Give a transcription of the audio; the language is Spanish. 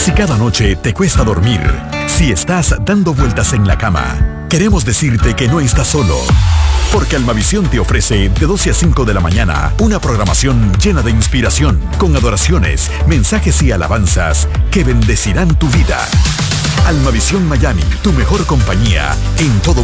Si cada noche te cuesta dormir, si estás dando vueltas en la cama, queremos decirte que no estás solo. Porque Almavisión te ofrece de 12 a 5 de la mañana una programación llena de inspiración, con adoraciones, mensajes y alabanzas que bendecirán tu vida. Almavisión Miami, tu mejor compañía en todo